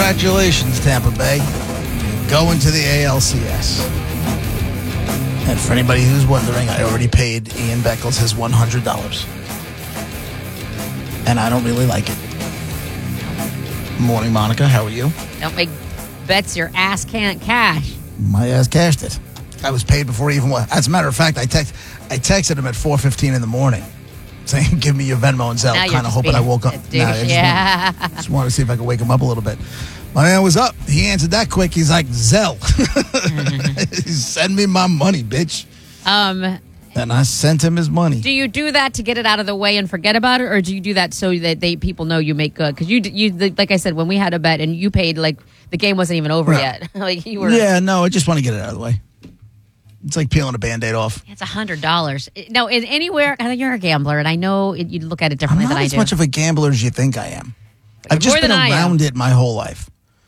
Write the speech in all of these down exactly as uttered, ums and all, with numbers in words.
Congratulations, Tampa Bay. Going to the A L C S. And for anybody who's wondering, I already paid Ian Beckles his one hundred dollars. And I don't really like it. Morning, Monica. How are you? Don't make bets your ass can't cash. My ass cashed it. I was paid before he even was. As a matter of fact, I text, I texted him at four fifteen in the morning saying, give me your Venmo and Zelle. Kind of hoping I woke up. Dude, nah, I just yeah. Want, just wanted to see if I could wake him up a little bit. My man was up. He answered that quick. He's like, Zelle. Send me my money, bitch. Um, and I sent him his money. Do you do that to get it out of the way and forget about it, or do you do that so that they people know you make good? Because you, you, like I said, when we had a bet and you paid, like the game wasn't even over no. yet. Like you were. Yeah, no, I just want to get it out of the way. It's like peeling a Band-Aid off. It's a hundred dollars. No, in anywhere. I know you're a gambler, and I know it, you look at it differently I'm not than I as do. much of a gambler as you think I am. I've just been around it my whole life.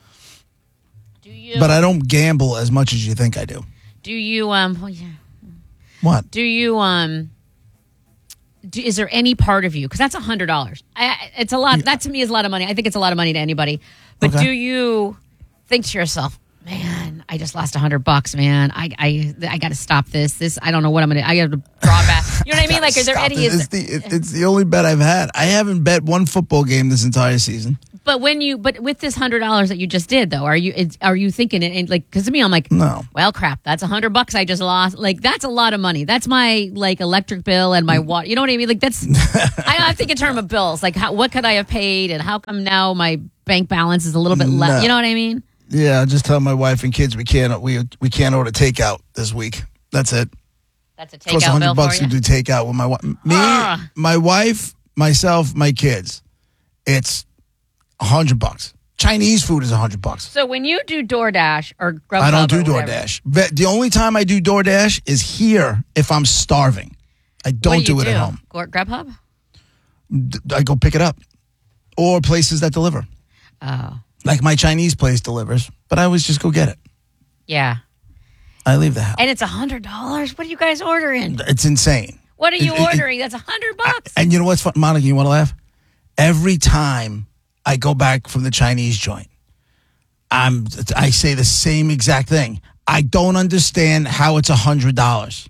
Do you? But I don't gamble as much as you think I do. Do you? Um. Well, yeah. What? Do you? Um. Do, is there any part of you? Because that's a hundred dollars. It's a lot. Yeah. That to me is a lot of money. I think it's a lot of money to anybody. But okay. Do you think to yourself, man, I just lost a hundred bucks, man. I I I got to stop this. This I don't know what I'm gonna. I got to draw back. You know what I mean? Like, is there any? It. It's the it, it's the only bet I've had. I haven't bet one football game this entire season. But when you, but with this hundred dollars that you just did, though, are you are you thinking it? And like, because to me, I'm like, no. Well, crap, that's a hundred bucks I just lost. Like, that's a lot of money. That's my like electric bill and my water. You know what I mean? Like, that's. I, I think in terms of bills. Like, how, what could I have paid, and how come now my bank balance is a little bit less? No. You know what I mean? Yeah, I just tell my wife and kids we can't we we can't order takeout this week. That's it. That's a takeout bill hundred bucks for you? to do takeout with my wife. Me, ah. my wife, myself, my kids. It's a hundred bucks. Chinese food is a hundred bucks. So when you do DoorDash or Grubhub, I don't do DoorDash. The only time I do DoorDash is here if I'm starving. I don't do, do it do? at home. Grubhub? I go pick it up, or places that deliver. Oh, like my Chinese place delivers, but I always just go get it. Yeah, I leave the house, and it's a hundred dollars. What are you guys ordering? It's insane. What are you it, ordering? It, That's a hundred bucks. And you know what's fun, Monica? You want to laugh? Every time I go back from the Chinese joint, I'm I say the same exact thing. I don't understand how it's a hundred dollars.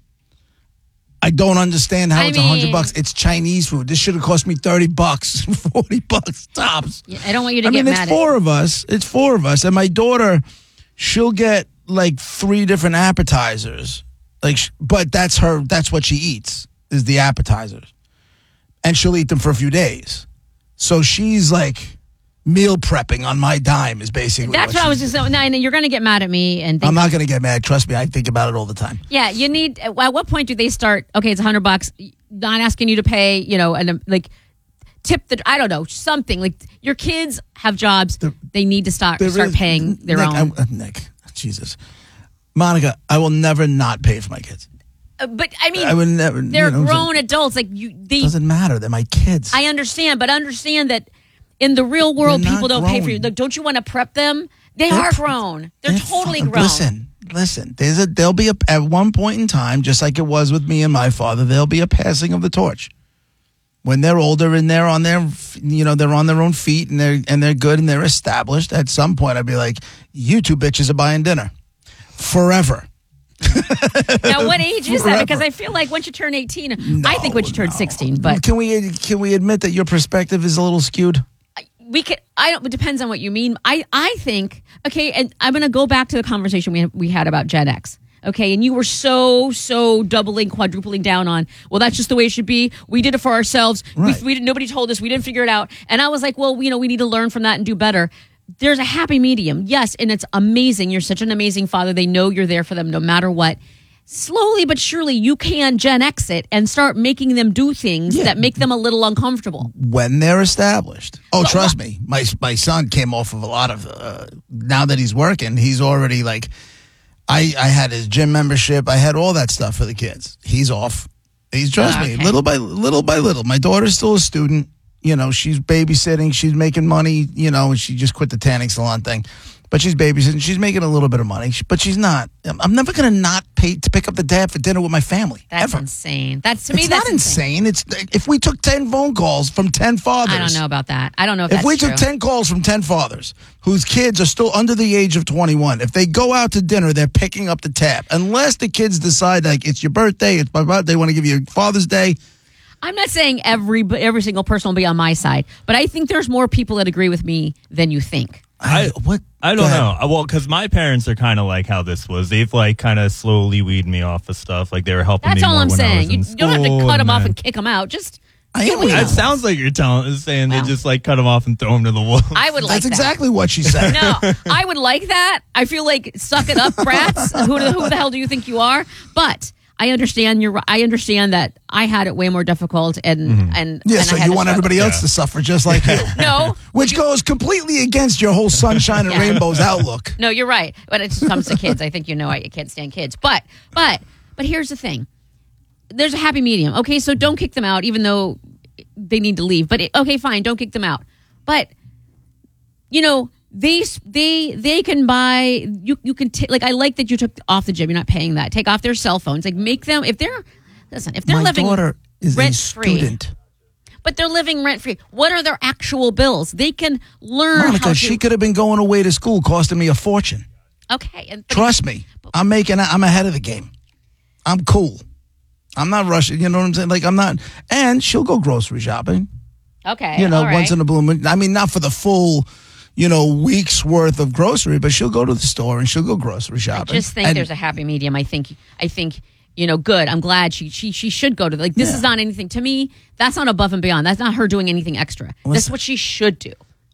I don't understand how I it's a mean, hundred bucks. It's Chinese food. This should have cost me thirty bucks, forty bucks tops. Yeah, I don't want you to I get mean, mad. It's four of us. It's four of us, and my daughter, she'll get like three different appetizers. Like, but that's her. That's what she eats is the appetizers, and she'll eat them for a few days. So she's like meal prepping on my dime is basically that's what, what I was just saying. No, and you're going to get mad at me and think, I'm not going to get mad. Trust me, I think about it all the time. Yeah, you need. At what point do they start? Okay, it's a hundred bucks. Not asking you to pay. You know, and um, like tip the. I don't know something like your kids have jobs. The, they need to start start really, paying their Nick, own. I, Nick, Jesus, Monica, I will never not pay for my kids. Uh, but I mean, I would never. They're you know, grown like, adults. Like you, they doesn't matter. They're my kids. I understand, but understand that in the real world, They're people don't grown. pay for you. Like, don't you want to prep them? They they're, are grown. They're, they're totally fucking, grown. Listen, listen. There's a. There'll be a at one point in time, just like it was with me and my father. There'll be a passing of the torch. When they're older and they're on their, you know, they're on their own feet and they're and they're good and they're established. At some point, I'd be like, "You two bitches are buying dinner, forever." Now, what age is that? Because I feel like once you turn eighteen, no, I think once you turn no. sixteen. But can we can we admit that your perspective is a little skewed? We could. I don't. It depends on what you mean. I I think okay, and I'm going to go back to the conversation we we had about Gen X. Okay, and you were so so doubling, quadrupling down on. Well, that's just the way it should be. We did it for ourselves. Right. We, we nobody told us. We didn't figure it out. And I was like, well, you know, we need to learn from that and do better. There's a happy medium, yes, and it's amazing. You're such an amazing father. They know you're there for them no matter what. Slowly but surely, you can Gen X it and start making them do things yeah. that make them a little uncomfortable. When they're established. Oh, but, trust me. My my son came off of a lot of, uh, now that he's working, he's already like, I, I had his gym membership. I had all that stuff for the kids. He's off. He's, trust okay. me, little by little by little. My daughter's still a student. You know, she's babysitting. She's making money, you know, and she just quit the tanning salon thing. but she's babysitting. She's making a little bit of money, but she's not. I'm never going to not pay to pick up the dad for dinner with my family. That's ever. insane. That's to me. It's that's not insane. It's if we took ten phone calls from ten fathers. I don't know about that. I don't know if, if that's we true. took ten calls from ten fathers whose kids are still under the age of twenty-one. If they go out to dinner, they're picking up the tab. Unless the kids decide like it's your birthday, it's my birthday, they want to give you Father's Day. I'm not saying every every single person will be on my side, but I think there's more people that agree with me than you think. I what? I don't know. Well, because my parents are kind of like how this was. They've like kind of slowly weeded me off of stuff. Like they were helping That's me all more I'm when I saying. was in You, you don't have to school, cut them off then- and kick them out. Just I am. It sounds like you're telling, saying Well. they just like cut them off and throw them to the wolves. I would like That's that. exactly what she said. No, I would like that. I feel like suck it up, brats. who, the- who the hell do you think you are? But I understand you're. I understand that I had it way more difficult, and Mm-hmm. and Yeah, and so I had you to want struggle. everybody else Yeah. to suffer just like you. No, Which goes completely against your whole sunshine and Yeah. rainbows outlook. no, you're right. But it just comes to kids. I think you know you can't stand kids. But but but here's the thing. There's a happy medium. Okay, so don't kick them out, even though they need to leave. But it, okay, fine, don't kick them out. But you know. They they they can buy you you can t- like I like that you took off the gym. You're not paying that. Take off their cell phones. Like make them if they're listen if they're My living daughter is a rent free, student. but they're living rent free. What are their actual bills? They can learn how Monica, to. she could have been going away to school, costing me a fortune. okay, and but- Trust me, I'm making. I'm ahead of the game. I'm cool. I'm not rushing. You know what I'm saying? Like I'm not. And she'll go grocery shopping. okay, You know, all right. once in a blue moon. I mean, not for the full, you know, week's worth of grocery, but she'll go to the store and she'll go grocery I shopping. just think And- there's a happy medium. I think I think you know, good. I'm glad she she she should go to like this Yeah. is not anything to me. That's not above and beyond. That's not her doing anything extra. That's Listen. what she should do.